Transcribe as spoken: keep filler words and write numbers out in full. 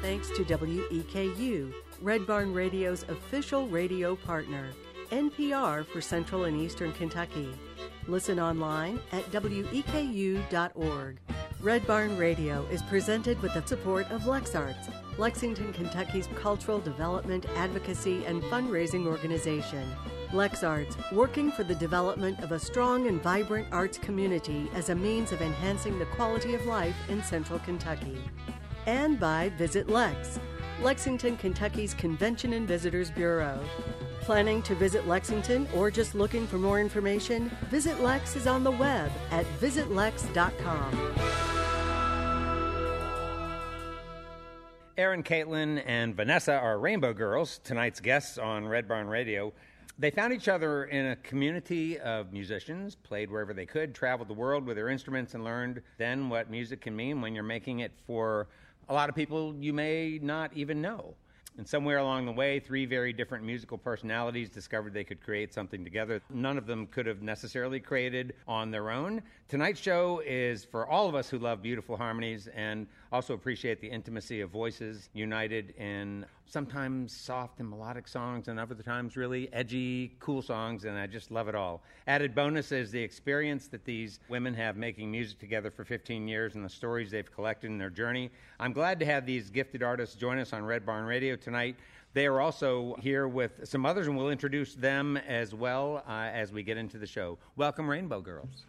thanks to W E K U, Red Barn Radio's official radio partner, N P R for Central and Eastern Kentucky. Listen online at W E K U dot org. Red Barn Radio is presented with the support of LexArts, Lexington, Kentucky's cultural development, advocacy, and fundraising organization. LexArts, working for the development of a strong and vibrant arts community as a means of enhancing the quality of life in Central Kentucky. And by Visit Lex, Lexington, Kentucky's Convention and Visitors Bureau. Planning to visit Lexington or just looking for more information? Visit Lex is on the web at visit lex dot com. Erin, Caitlin, and Vanessa are Rainbow Girls, tonight's guests on Red Barn Radio. They found each other in a community of musicians, played wherever they could, traveled the world with their instruments, and learned then what music can mean when you're making it for a lot of people you may not even know. And somewhere along the way, three very different musical personalities discovered they could create something together. None of them could have necessarily created on their own. Tonight's show is for all of us who love beautiful harmonies and also appreciate the intimacy of voices united in sometimes soft and melodic songs and other times really edgy, cool songs, and I just love it all. Added bonus is the experience that these women have making music together for fifteen years and the stories they've collected in their journey. I'm glad to have these gifted artists join us on Red Barn Radio tonight. They are also here with some others, and we'll introduce them as well uh, as we get into the show. Welcome, Rainbow Girls.